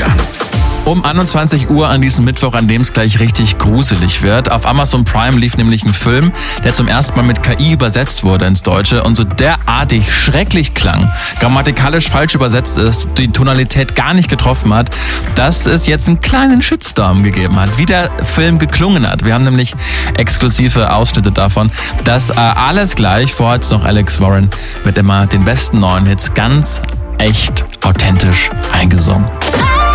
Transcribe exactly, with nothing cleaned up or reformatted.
Florian. Um einundzwanzig Uhr an diesem Mittwoch, an dem es gleich richtig gruselig wird. Auf Amazon Prime lief nämlich ein Film, der zum ersten Mal mit K I übersetzt wurde ins Deutsche und so derartig schrecklich klang, grammatikalisch falsch übersetzt ist, die Tonalität gar nicht getroffen hat, dass es jetzt einen kleinen Shitstorm gegeben hat, wie der Film geklungen hat. Wir haben nämlich exklusive Ausschnitte davon. Das äh, alles gleich, vorher jetzt noch Alex Warren, wird immer den besten neuen Hits ganz echt authentisch eingesungen.